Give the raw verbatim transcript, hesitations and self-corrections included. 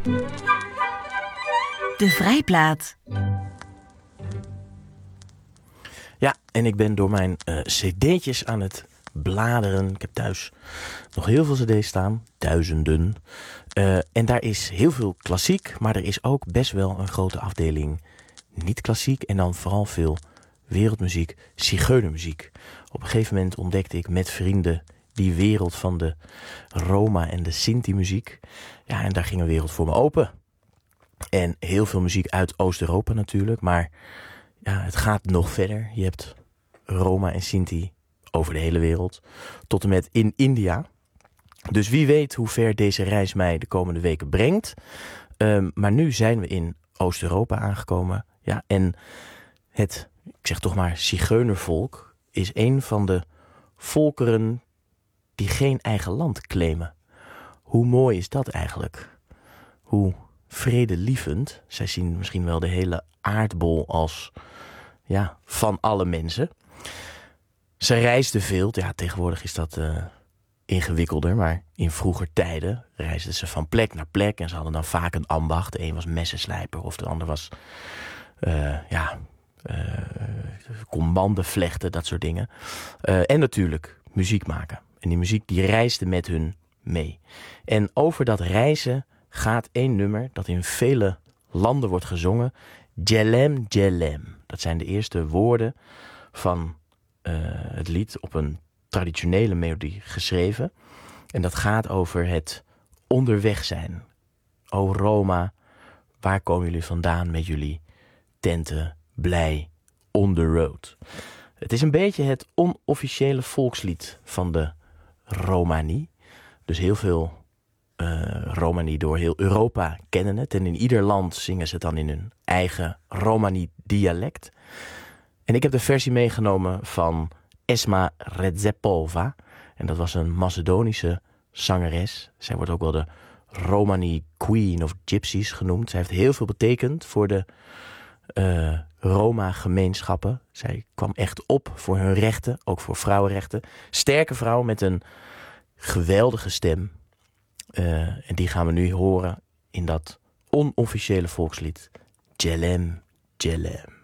De Vrijplaat. Ja, en ik ben door mijn uh, cd'tjes aan het bladeren. Ik heb thuis nog heel veel cd's staan, duizenden. Uh, en daar is heel veel klassiek, maar er is ook best wel een grote afdeling niet klassiek. En dan vooral veel wereldmuziek, zigeunermuziek. Op een gegeven moment ontdekte ik met vrienden die wereld van de Roma en de Sinti-muziek. Ja, en daar ging een wereld voor me open. En heel veel muziek uit Oost-Europa natuurlijk, maar ja, het gaat nog verder. Je hebt Roma en Sinti over de hele wereld, tot en met in India. Dus wie weet hoe ver deze reis mij de komende weken brengt. Um, maar nu zijn we in Oost-Europa aangekomen. Ja, en het, ik zeg toch maar, zigeunervolk is een van de volkeren die geen eigen land claimen. Hoe mooi is dat eigenlijk? Hoe vredelievend. Zij zien misschien wel de hele aardbol als ja, van alle mensen. Ze reisden veel. Ja, tegenwoordig is dat uh, ingewikkelder. Maar in vroeger tijden reisden ze van plek naar plek. En ze hadden dan vaak een ambacht. De een was messenslijper of de ander was uh, ja, uh, commanden vlechten, dat soort dingen. Uh, en natuurlijk muziek maken. En die muziek die reisde met hun mee. En over dat reizen gaat één nummer dat in vele landen wordt gezongen. Djelem, Djelem. Dat zijn de eerste woorden van uh, het lied op een traditionele melodie geschreven. En dat gaat over het onderweg zijn. O Roma, waar komen jullie vandaan met jullie tenten blij on the road? Het is een beetje het onofficiële volkslied van de Romani. Dus heel veel Uh, Romani door heel Europa kennen het. En in ieder land zingen ze het dan in hun eigen Romani-dialect. En ik heb de versie meegenomen van Esma Redzepova. En dat was een Macedonische zangeres. Zij wordt ook wel de Romani Queen of Gypsies genoemd. Zij heeft heel veel betekend voor de uh, Roma-gemeenschappen. Zij kwam echt op voor hun rechten, ook voor vrouwenrechten. Sterke vrouw met een geweldige stem. Uh, en die gaan we nu horen in dat onofficiële volkslied. Djelem, Djelem.